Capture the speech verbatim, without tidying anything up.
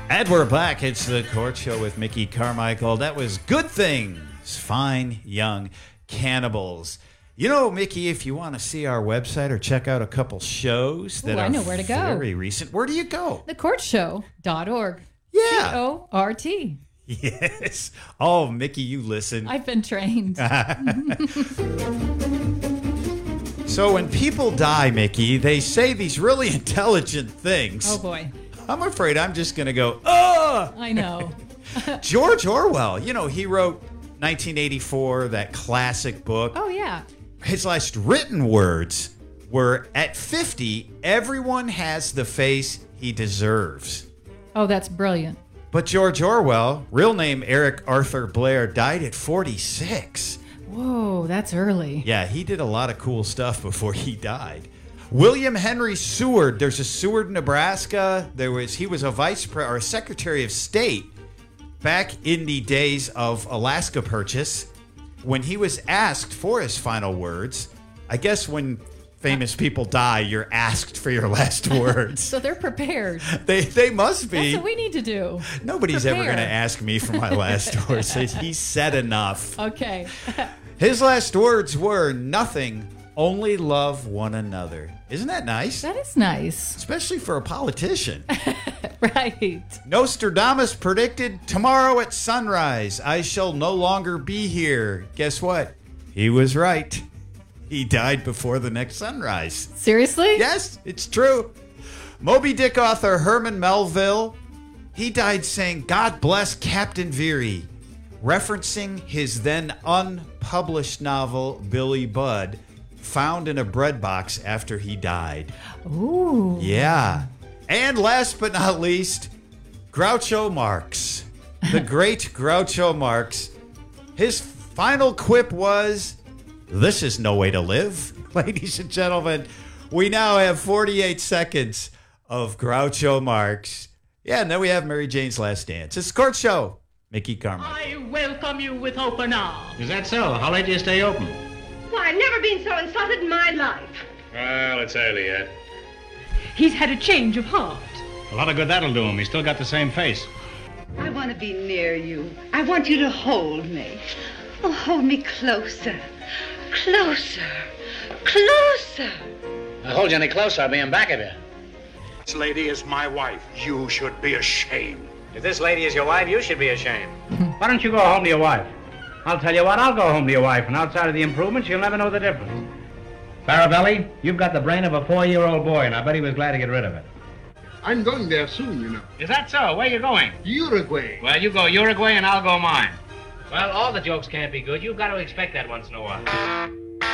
And we're back. It's the Court Show with Mickey Carmichael. That was Good Things, Fine Young Cannibals. You know, Mickey, if you want to see our website or check out a couple shows that Ooh, I are know where to go. very recent, where do you go? the court show dot org. Yeah. C O R T. Yes. Oh, Mickey, you listen. I've been trained. So when people die, Mickey, they say these really intelligent things. Oh, boy. I'm afraid I'm just going to go, oh! I know. George Orwell, you know, he wrote nineteen eighty-four, that classic book. Oh, yeah. His last written words were, at fifty, everyone has the face he deserves. Oh, that's brilliant. But George Orwell, real name Eric Arthur Blair, died at forty-six. Whoa, that's early. Yeah, he did a lot of cool stuff before he died. William Henry Seward, there's a Seward, Nebraska. There was he was a vice pre- or a secretary of state back in the days of Alaska Purchase. When he was asked for his final words, I guess when famous people die, you're asked for your last words. So they're prepared. They they must be. That's what we need to do. Nobody's Prepare. ever going to ask me for my last words. He said enough. Okay. His last words were, nothing, only love one another. Isn't that nice? That is nice. Especially for a politician. Right. Nostradamus predicted, tomorrow at sunrise, I shall no longer be here. Guess what? He was right. He died before the next sunrise. Seriously? Yes, it's true. Moby Dick author Herman Melville, he died saying, God bless Captain Veery, referencing his then unpublished novel, Billy Budd, found in a bread box after he died. Ooh. Yeah. And last but not least, Groucho Marx. The great Groucho Marx. His final quip was, this is no way to live. Ladies and gentlemen, we now have forty-eight seconds of Groucho Marx. Yeah, and then we have Mary Jane's Last Dance. It's the Court Show. Mickey Carmichael. I welcome you with open arms. Is that so? How late do you stay open? Why, I've never been so insulted in my life. Well, it's early yet. He's had a change of heart. A lot of good that'll do him. He's still got the same face. I want to be near you. I want you to hold me. Oh, hold me closer. Closer. Closer. I'll hold you any closer, I'll be in back of you. This lady is my wife. You should be ashamed. If this lady is your wife, you should be ashamed. Why don't you go home to your wife? I'll tell you what, I'll go home to your wife, and outside of the improvements, you'll never know the difference. Farabelli, you've got the brain of a four-year-old boy, and I bet he was glad to get rid of it. I'm going there soon, you know. Is that so? Where are you going? Uruguay. Well, you go Uruguay, and I'll go mine. Well, all the jokes can't be good. You've got to expect that once in a while.